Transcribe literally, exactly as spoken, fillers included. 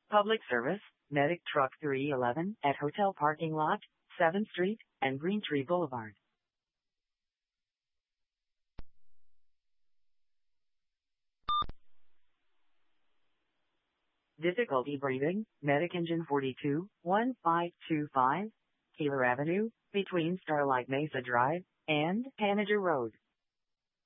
Public service, Medic Truck three eleven at Hotel Parking Lot, seventh Street and Green Tree Boulevard. Difficulty breathing, Medic Engine forty-two, one five two five, Taylor Avenue, between Starlight Mesa Drive and Tanager Road.